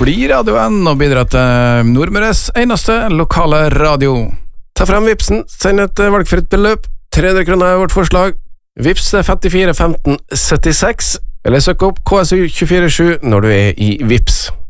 bli radioen og bidra til Nordmøres eneste lokale radio. Ta frem Vipsen, send et valgfritt beløp. 300 kroner er vårt forslag. Vips 54 15 76, eller søk opp KSU 24/7 når du er i Vips.